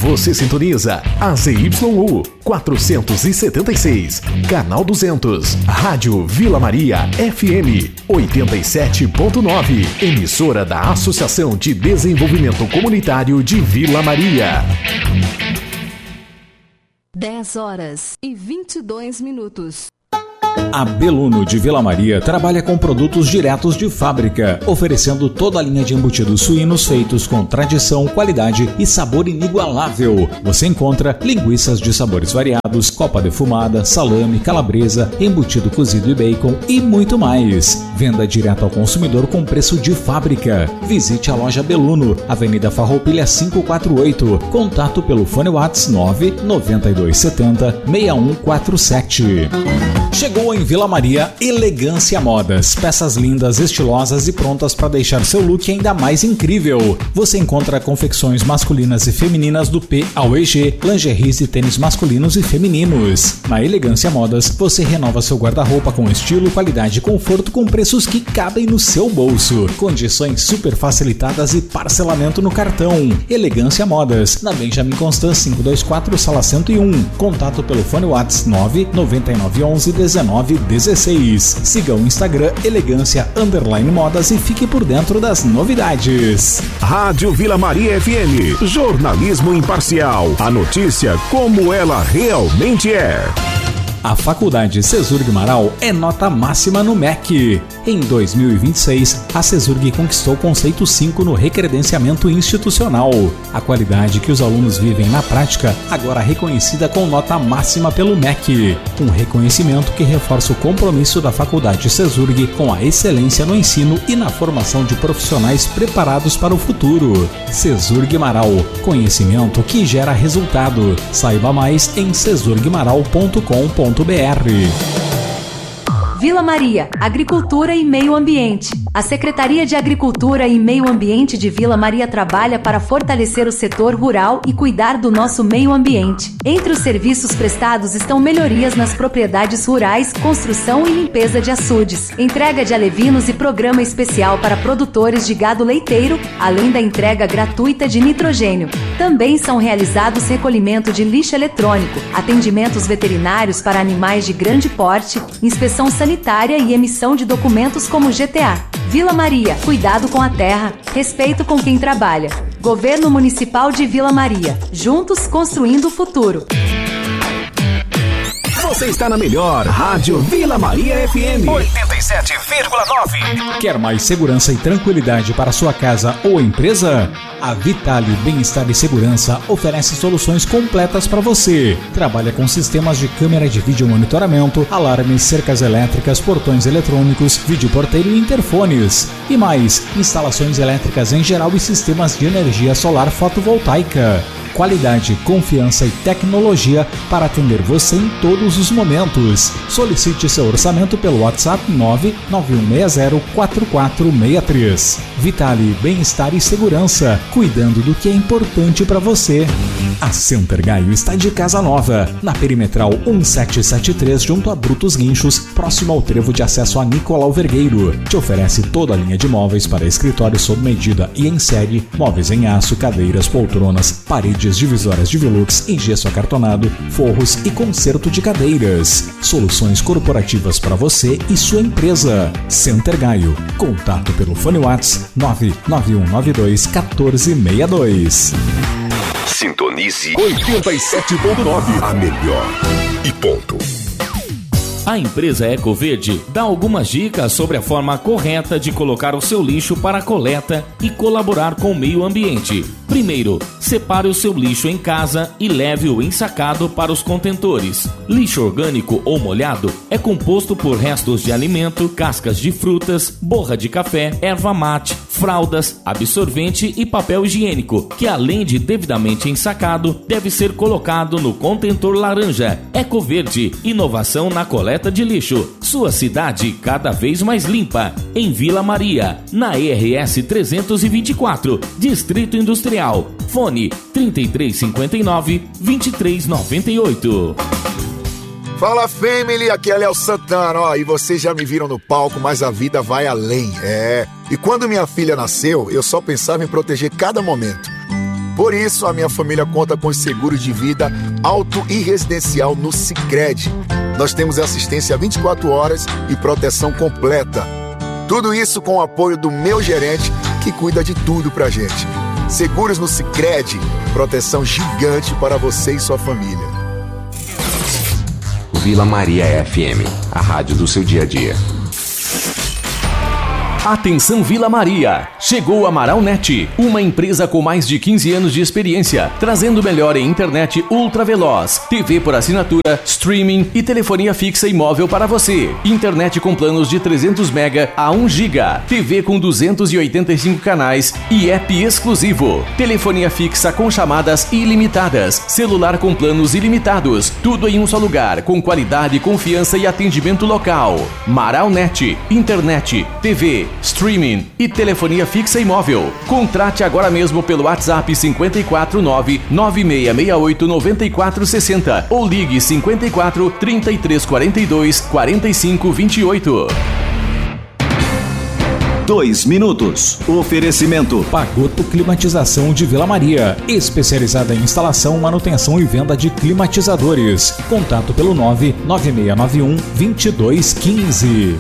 Você sintoniza a ZYU 476, canal 200, Rádio Vila Maria FM 87.9, emissora da Associação de Desenvolvimento Comunitário de Vila Maria. 10h22. A Beluno de Vila Maria trabalha com produtos diretos de fábrica, oferecendo toda a linha de embutidos suínos feitos com tradição, qualidade e sabor inigualável. Você encontra linguiças de sabores variados, copa defumada, salame, calabresa, embutido cozido e bacon e muito mais. Venda direto ao consumidor com preço de fábrica. Visite a loja Beluno, Avenida Farroupilha 548. Contato pelo fone WhatsApp 99270 6147. Chegou em Vila Maria Elegância Modas, peças lindas, estilosas e prontas para deixar seu look ainda mais incrível. Você encontra confecções masculinas e femininas do P ao EG, lingeries e tênis masculinos e femininos. Na Elegância Modas, você renova seu guarda-roupa com estilo, qualidade e conforto com preços que cabem no seu bolso. Condições super facilitadas e parcelamento no cartão. Elegância Modas, na Benjamin Constant 524, sala 101. Contato pelo fone WhatsApp 99911 1916. Siga o Instagram Elegância_Modas e fique por dentro das novidades. Rádio Vila Maria FM, jornalismo imparcial. A notícia como ela realmente é. A Faculdade Cesurg Marau é nota máxima no MEC. Em 2026, a Cesurg conquistou o conceito 5 no recredenciamento institucional. A qualidade que os alunos vivem na prática, agora reconhecida com nota máxima pelo MEC. Um reconhecimento que reforça o compromisso da Faculdade Cesurg com a excelência no ensino e na formação de profissionais preparados para o futuro. Cesurg Marau, conhecimento que gera resultado. Saiba mais em cesurgmarau.com.br. Vila Maria, Agricultura e Meio Ambiente. A Secretaria de Agricultura e Meio Ambiente de Vila Maria trabalha para fortalecer o setor rural e cuidar do nosso meio ambiente. Entre os serviços prestados estão melhorias nas propriedades rurais, construção e limpeza de açudes, entrega de alevinos e programa especial para produtores de gado leiteiro, além da entrega gratuita de nitrogênio. Também são realizados recolhimento de lixo eletrônico, atendimentos veterinários para animais de grande porte, inspeção sanitária e emissão de documentos como GTA. Vila Maria, cuidado com a terra, respeito com quem trabalha. Governo Municipal de Vila Maria, juntos construindo o futuro. Você está na melhor Rádio Vila Maria FM 87,9. Quer mais segurança e tranquilidade para sua casa ou empresa? A Vitale Bem-Estar e Segurança oferece soluções completas para você. Trabalha com sistemas de câmera de vídeo monitoramento, alarmes, cercas elétricas, portões eletrônicos, videoporteiro e interfones. E mais, instalações elétricas em geral e sistemas de energia solar fotovoltaica. Qualidade, confiança e tecnologia para atender você em todos os momentos. Solicite seu orçamento pelo WhatsApp 991604463. Vitale Bem-Estar e Segurança, cuidando do que é importante para você. A Center Gaio está de casa nova, na Perimetral 1773, junto a Brutos Guinchos, próximo ao trevo de acesso a Nicolau Vergueiro. Te oferece toda a linha de móveis para escritório sob medida e em série, móveis em aço, cadeiras, poltronas, paredes divisórias de Velux em gesso acartonado, forros e conserto de cadeiras. Soluções corporativas para você e sua empresa. Center Gaio. Contato pelo fone WhatsApp 991921462. Sintonize 87.9, a melhor e ponto. A empresa Ecoverde dá algumas dicas sobre a forma correta de colocar o seu lixo para coleta e colaborar com o meio ambiente. Primeiro, separe o seu lixo em casa e leve-o ensacado para os contentores. Lixo orgânico ou molhado é composto por restos de alimento, cascas de frutas, borra de café, erva mate, fraldas, absorvente e papel higiênico, que além de devidamente ensacado, deve ser colocado no contentor laranja. Ecoverde, inovação na coleta de lixo. Sua cidade cada vez mais limpa. Em Vila Maria, na ERS 324, Distrito Industrial. Fone 3359-2398. Fala, family, aqui é Léo Santana, ó, e vocês já me viram no palco, mas a vida vai além, E quando minha filha nasceu, eu só pensava em proteger cada momento. Por isso, a minha família conta com os seguros de vida auto e residencial no Sicredi. Nós temos assistência 24 horas e proteção completa. Tudo isso com o apoio do meu gerente, que cuida de tudo pra gente. Seguros no Sicredi, proteção gigante para você e sua família. Vila Maria FM, a rádio do seu dia a dia. Atenção Vila Maria! Chegou a Amaralnet, uma empresa com mais de 15 anos de experiência, trazendo o melhor em internet ultra-veloz, TV por assinatura, streaming e telefonia fixa e móvel para você. Internet com planos de 300 MB a 1 GB, TV com 285 canais e app exclusivo. Telefonia fixa com chamadas ilimitadas, celular com planos ilimitados, tudo em um só lugar, com qualidade, confiança e atendimento local. Amaralnet, internet, TV, streaming e telefonia fixa e móvel. Contrate agora mesmo pelo WhatsApp 549-9668-9460 ou ligue 54 3342 4528. 2 minutos. Oferecimento Pagoto Climatização de Vila Maria, especializada em instalação, manutenção e venda de climatizadores. Contato pelo 99691-2215.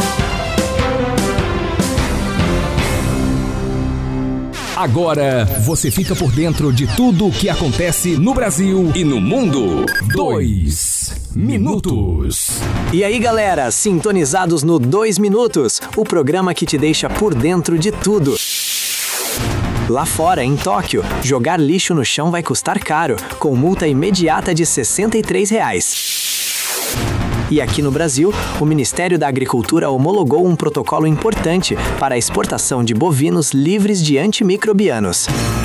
Agora você fica por dentro de tudo o que acontece no Brasil e no mundo. 2 minutos. E aí, galera, sintonizados no 2 minutos, o programa que te deixa por dentro de tudo. Lá fora, em Tóquio, jogar lixo no chão vai custar caro, com multa imediata de R$ 63. E aqui no Brasil, o Ministério da Agricultura homologou um protocolo importante para a exportação de bovinos livres de antimicrobianos.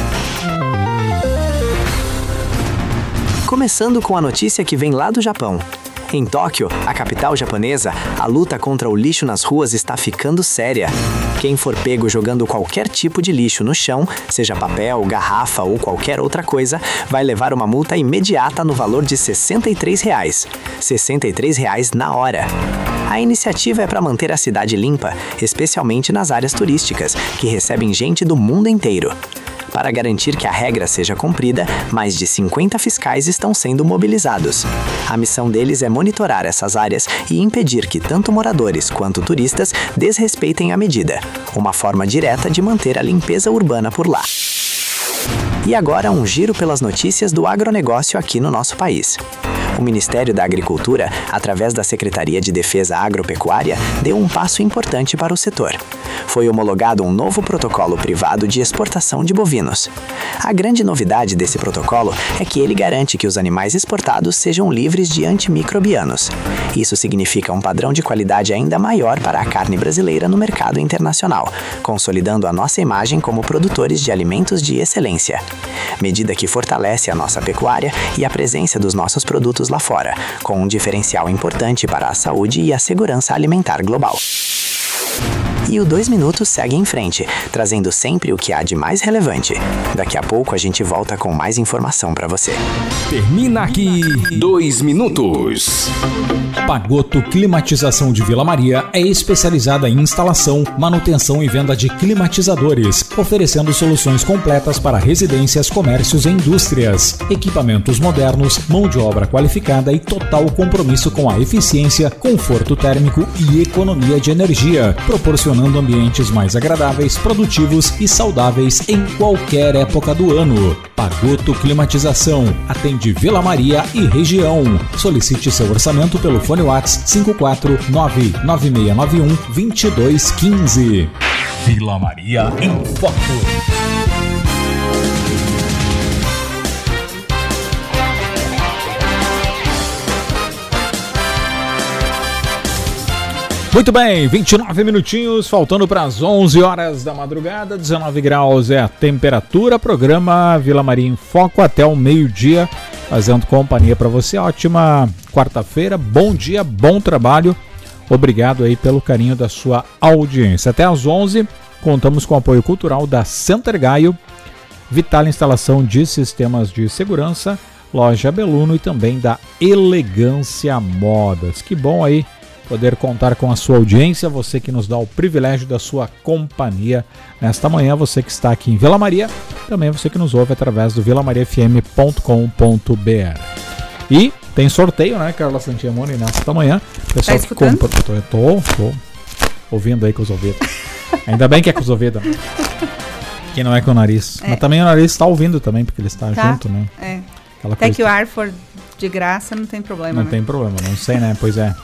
Começando com a notícia que vem lá do Japão. Em Tóquio, a capital japonesa, a luta contra o lixo nas ruas está ficando séria. Quem for pego jogando qualquer tipo de lixo no chão, seja papel, garrafa ou qualquer outra coisa, vai levar uma multa imediata no valor de R$ 63. R$ 63 na hora. A iniciativa é para manter a cidade limpa, especialmente nas áreas turísticas, que recebem gente do mundo inteiro. Para garantir que a regra seja cumprida, mais de 50 fiscais estão sendo mobilizados. A missão deles é monitorar essas áreas e impedir que tanto moradores quanto turistas desrespeitem a medida, uma forma direta de manter a limpeza urbana por lá. E agora um giro pelas notícias do agronegócio aqui no nosso país. O Ministério da Agricultura, através da Secretaria de Defesa Agropecuária, deu um passo importante para o setor. Foi homologado um novo protocolo privado de exportação de bovinos. A grande novidade desse protocolo é que ele garante que os animais exportados sejam livres de antimicrobianos. Isso significa um padrão de qualidade ainda maior para a carne brasileira no mercado internacional, consolidando a nossa imagem como produtores de alimentos de excelência. Medida que fortalece a nossa pecuária e a presença dos nossos produtos lá fora, com um diferencial importante para a saúde e a segurança alimentar global. E o 2 minutos segue em frente, trazendo sempre o que há de mais relevante. Daqui a pouco a gente volta com mais informação para você. Termina aqui 2 minutos. Pagoto Climatização de Vila Maria é especializada em instalação, manutenção e venda de climatizadores, oferecendo soluções completas para residências, comércios e indústrias. Equipamentos modernos, mão de obra qualificada e total compromisso com a eficiência, conforto térmico e economia de energia, proporcionando ambientes mais agradáveis, produtivos e saudáveis em qualquer época do ano. Pagoto Climatização atende Vila Maria e região. Solicite seu orçamento pelo fone WhatsApp 549-9691-2215. Vila Maria em Foco. Muito bem, 29 minutinhos, faltando para as 11 horas da madrugada, 19 graus é a temperatura, programa Vila Maria em Foco até o meio-dia, fazendo companhia para você. Ótima quarta-feira, bom dia, bom trabalho, obrigado aí pelo carinho da sua audiência. Até às 11, contamos com o apoio cultural da Center Gaio, Vital Instalação de Sistemas de Segurança, Loja Beluno e também da Elegância Modas. Que bom aí poder contar com a sua audiência, você que nos dá o privilégio da sua companhia nesta manhã, você que está aqui em Vila Maria, também você que nos ouve através do vilamariafm.com.br. E tem sorteio, né, Carla Santiamoni, nesta manhã. Pessoal que compra. Tô ouvindo aí com os ouvidos. Ainda bem que é com os ouvidos. Que não é com o nariz. Mas também o nariz está ouvindo também, porque ele está junto, né? Até que o ar for de graça, não tem problema. Não tem problema, não sei, né? Pois é.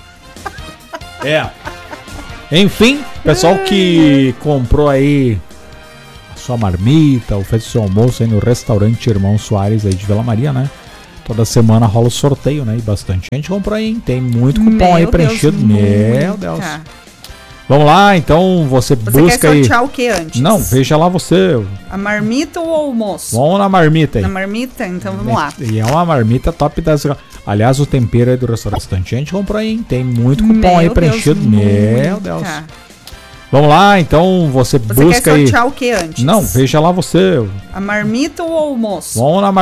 Enfim, pessoal que comprou aí a sua marmita, ou fez o seu almoço aí no restaurante Irmão Soares aí de Vila Maria, né? Toda semana rola o sorteio, né? E bastante gente comprou aí, hein? Tem muito cupom aí preenchido. Meu Deus. Vamos lá, então você busca quer sortear aí o que antes? Não, veja lá você. A marmita ou o almoço? Vamos na marmita aí. Na marmita? Então vamos lá. E é uma marmita top das... Aliás, o tempero aí do restaurante a gente comprou aí, hein? Tem muito cupom aí preenchido. Meu Deus. Vamos lá, então você busca aí. Você quer sortear o que antes? Não, veja lá você. A marmita ou o almoço? Vamos na